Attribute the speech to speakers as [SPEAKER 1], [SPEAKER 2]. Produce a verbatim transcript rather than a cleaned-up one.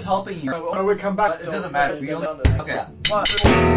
[SPEAKER 1] just helping you.
[SPEAKER 2] No, we come back.
[SPEAKER 1] It doesn't matter. We only. Okay.
[SPEAKER 2] One.